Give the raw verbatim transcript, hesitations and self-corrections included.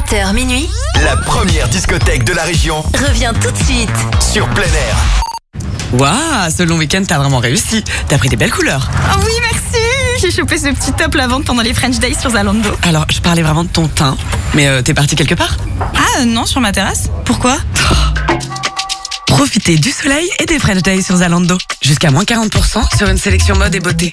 vingt heures minuit, la première discothèque de la région revient tout de suite sur plein air. Waouh, ce long week-end, t'as vraiment réussi. T'as pris des belles couleurs. Oh oui, merci. J'ai chopé ce petit top la vente pendant les French Days sur Zalando. Alors, je parlais vraiment de ton teint, mais euh, t'es parti quelque part? Ah non, sur ma terrasse. Pourquoi? Profitez du soleil et des French Days sur Zalando. Jusqu'à moins quarante pour cent sur une sélection mode et beauté.